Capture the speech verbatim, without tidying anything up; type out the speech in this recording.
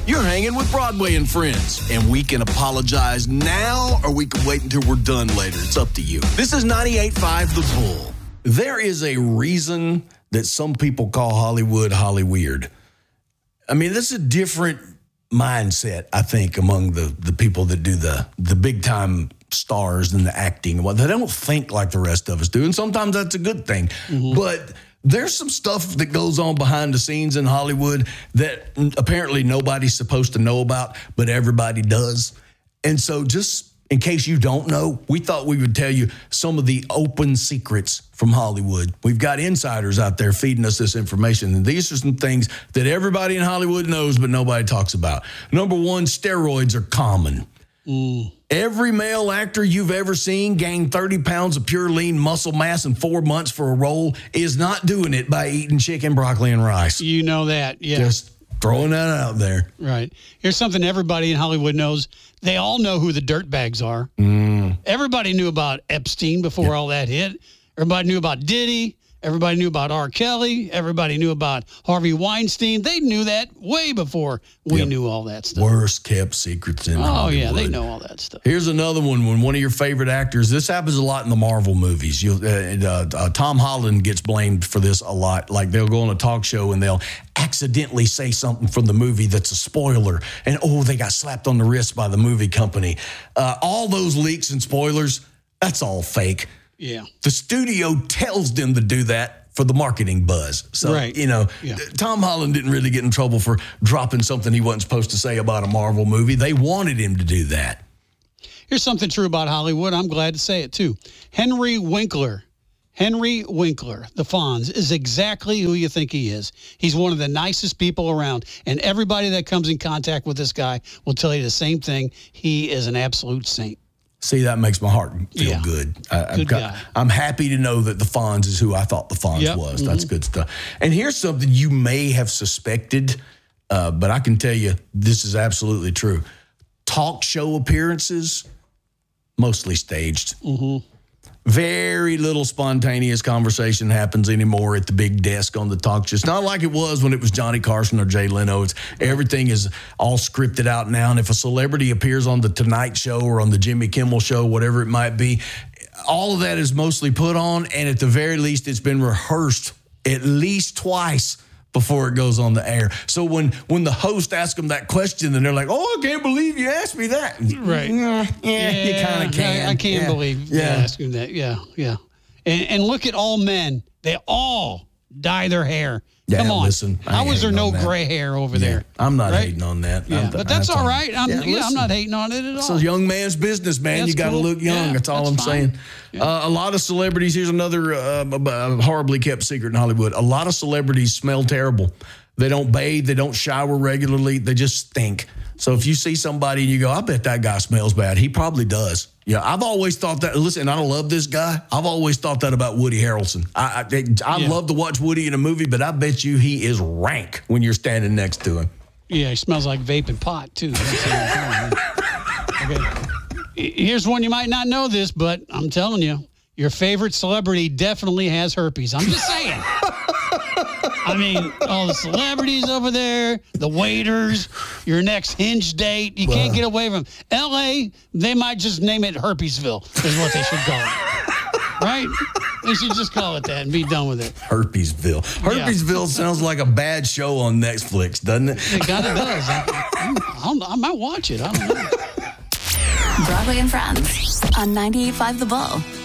You're hanging with Broadway and Friends, and we can apologize now or we can wait until we're done later. It's up to you. This is ninety-eight point five The Bull. There is a reason that some people call Hollywood Hollyweird. I mean, this is a different mindset, I think, among the, the people that do the, the big-time stars and the acting. Well, they don't think like the rest of us do, and sometimes that's a good thing. Mm-hmm. But there's some stuff that goes on behind the scenes in Hollywood that apparently nobody's supposed to know about, but everybody does. And so just in case you don't know, we thought we would tell you some of the open secrets from Hollywood. We've got insiders out there feeding us this information, and these are some things that everybody in Hollywood knows, but nobody talks about. Number one, steroids are common. Mm. Every male actor you've ever seen gain thirty pounds of pure lean muscle mass in four months for a role is not doing it by eating chicken, broccoli, and rice. You know that, yeah. Just throwing that out there. Right. Here's something everybody in Hollywood knows. They all know who the dirtbags are. Mm. Everybody knew about Epstein before yep. all that hit. Everybody knew about Diddy. Everybody knew about R. Kelly. Everybody knew about Harvey Weinstein. They knew that way before we yep. knew all that stuff. Worst kept secrets in oh, Hollywood. Oh, yeah, they know all that stuff. Here's another one. When one of your favorite actors, this happens a lot in the Marvel movies. You, uh, uh, uh, Tom Holland gets blamed for this a lot. Like they'll go on a talk show and they'll accidentally say something from the movie that's a spoiler. And, oh, they got slapped on the wrist by the movie company. Uh, all those leaks and spoilers, that's all fake. Yeah. The studio tells them to do that for the marketing buzz. So, right. you know, yeah. Tom Holland didn't really get in trouble for dropping something he wasn't supposed to say about a Marvel movie. They wanted him to do that. Here's something true about Hollywood. I'm glad to say it, too. Henry Winkler, Henry Winkler, the Fonz, is exactly who you think he is. He's one of the nicest people around. And everybody that comes in contact with this guy will tell you the same thing. He is an absolute saint. See, that makes my heart feel yeah. good. I, good got, I'm happy to know that the Fonz is who I thought the Fonz yep. was. Mm-hmm. That's good stuff. And here's something you may have suspected, uh, but I can tell you this is absolutely true. Talk show appearances, mostly staged. Mm-hmm. Very little spontaneous conversation happens anymore at the big desk on the talk show. It's not like it was when it was Johnny Carson or Jay Leno. It's, everything is all scripted out now. And if a celebrity appears on the Tonight Show or on the Jimmy Kimmel Show, whatever it might be, all of that is mostly put on. And at the very least, it's been rehearsed at least twice before it goes on the air. So when when the host asks them that question and they're like, oh, I can't believe you asked me that. Right. Yeah, yeah, you kind of can. I, I can't yeah. believe yeah. you asked him that. Yeah, yeah. And, and look at all men. They all dye their hair. Yeah, Come on. Listen, How is there no gray hair over yeah, there? I'm not right? hating on that. Yeah, I'm, but that's all right. I'm, yeah, yeah, I'm not hating on it at all. It's a young man's business, man. That's you got to cool. look young. Yeah, that's all that's I'm fine. saying. Yeah. Uh, a lot of celebrities, here's another uh, horribly kept secret in Hollywood. A lot of celebrities smell terrible. They don't bathe. They don't shower regularly. They just stink. So if you see somebody and you go, I bet that guy smells bad, he probably does. Yeah, I've always thought that. Listen, I don't love this guy. I've always thought that about Woody Harrelson. I I, I yeah. love to watch Woody in a movie, but I bet you he is rank when you're standing next to him. Yeah, he smells like vape and pot, too. Okay. Here's one you might not know this, but I'm telling you, your favorite celebrity definitely has herpes. I'm just saying. I mean, all the celebrities over there, the waiters, your next Hinge date, you can't get away from L A, they might just name it Herpesville is what they should call it. Right? They should just call it that and be done with it. Herpesville. Herpesville yeah. sounds like a bad show on Netflix, doesn't it? It kind of does. I, I, I might watch it. I don't know. Broadway and Friends on ninety-eight point five The Bull.